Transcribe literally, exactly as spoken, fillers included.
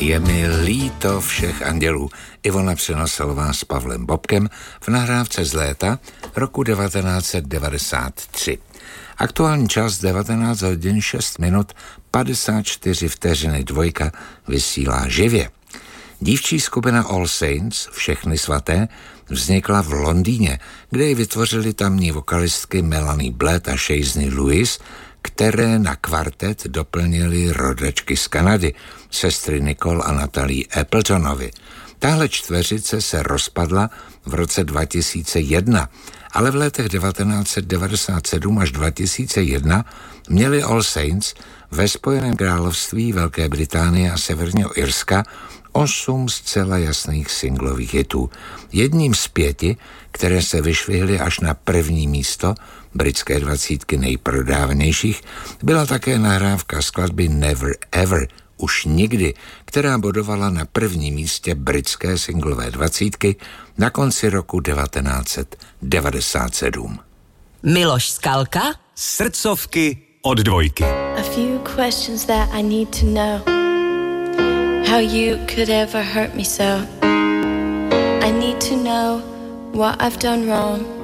Je mi líto všech andělů. Ivona Přenoselová s Pavlem Bobkem v nahrávce z léta roku devatenáct set devadesát tři. Aktuální čas devatenáct hodin šest minut padesát čtyři vteřiny, dvojka vysílá živě. Dívčí skupina All Saints, všechny svaté, vznikla v Londýně, kde ji vytvořili tamní vokalistky Melanie Blatt a Shazney Lewis, které na kvartet doplnili rodačky z Kanady, sestry Nicole a Natalie Appletonovi. Tahle čtveřice se rozpadla v roce dva tisíce jedna, ale v letech devatenáct set devadesát sedm až dva tisíce jedna měli All Saints ve Spojeném království, Velké Británie a Severního Irska osm zcela jasných singlových hitů. Jedním z pěti, které se vyšvihly až na první místo britské dvacítky nejprodávanějších, byla také nahrávka skladby Never Ever, už nikdy, která bodovala na prvním místě britské singlové dvacítky na konci roku devatenáct set devadesát sedm. Miloš Skalka, srdcovky od dvojky. A few questions that I need to know. How you could ever hurt me so. I need to know what I've done wrong.